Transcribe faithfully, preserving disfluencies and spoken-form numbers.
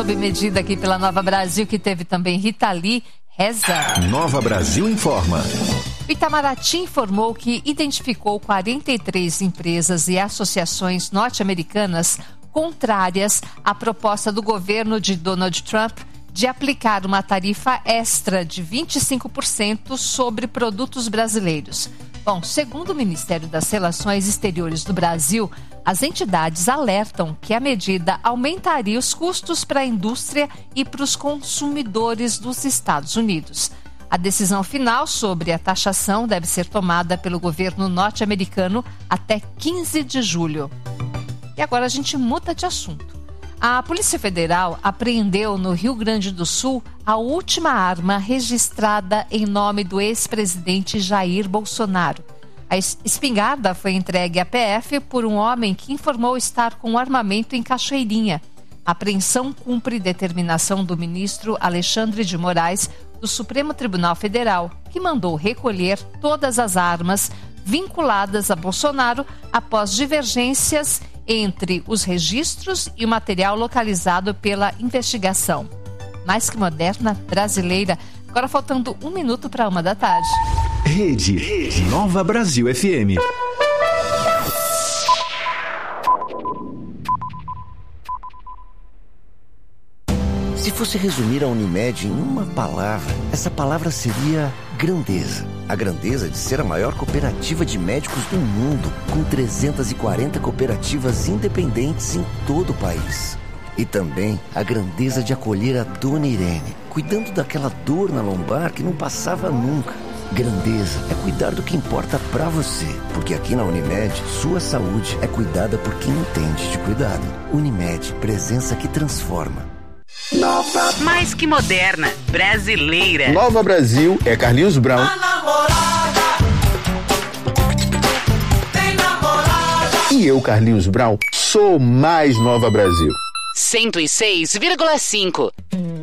Sob medida aqui pela Nova Brasil, que teve também Rita Lee, reza. Nova Brasil informa. O Itamaraty informou que identificou quarenta e três empresas e associações norte-americanas contrárias à proposta do governo de Donald Trump de aplicar uma tarifa extra de vinte e cinco por cento sobre produtos brasileiros. Bom, segundo o Ministério das Relações Exteriores do Brasil, as entidades alertam que a medida aumentaria os custos para a indústria e para os consumidores dos Estados Unidos. A decisão final sobre a taxação deve ser tomada pelo governo norte-americano até quinze de julho. E agora a gente muda de assunto. A Polícia Federal apreendeu no Rio Grande do Sul a última arma registrada em nome do ex-presidente Jair Bolsonaro. A espingarda foi entregue à P F por um homem que informou estar com armamento em Cachoeirinha. A apreensão cumpre determinação do ministro Alexandre de Moraes do Supremo Tribunal Federal, que mandou recolher todas as armas vinculadas a Bolsonaro após divergências entre os registros e o material localizado pela investigação. Mais que moderna, brasileira. Agora faltando um minuto para uma da tarde. Rede, Rede Nova Brasil F M. Se fosse resumir a Unimed em uma palavra, essa palavra seria grandeza. A grandeza de ser a maior cooperativa de médicos do mundo, com trezentas e quarenta cooperativas independentes em todo o país. E também a grandeza de acolher a Dona Irene, cuidando daquela dor na lombar que não passava nunca. Grandeza é cuidar do que importa pra você, porque aqui na Unimed, sua saúde é cuidada por quem entende de cuidado. Unimed, presença que transforma. Nova. Mais que moderna, brasileira. Nova Brasil é Carlinhos Brown. A namorada tem namorada. E eu, Carlinhos Brown, sou mais Nova Brasil. cento e seis vírgula cinco.